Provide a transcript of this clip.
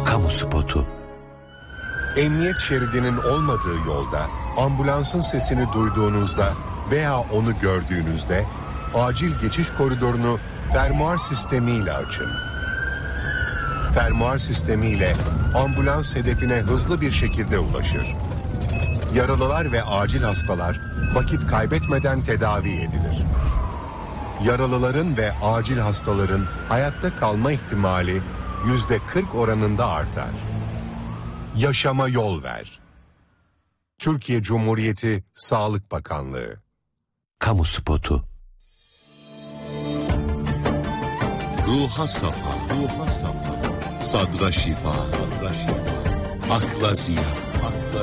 Kamu spotu. Emniyet şeridinin olmadığı yolda ambulansın sesini duyduğunuzda veya onu gördüğünüzde acil geçiş koridorunu fermuar sistemiyle açın. Fermuar sistemiyle ambulans hedefine hızlı bir şekilde ulaşır. Yaralılar ve acil hastalar vakit kaybetmeden tedavi edilir. Yaralıların ve acil hastaların hayatta kalma ihtimali %40 oranında artar. Yaşama yol ver. Türkiye Cumhuriyeti Sağlık Bakanlığı. Kamu spotu. Ruha safa, sadra şifa, akla ziya.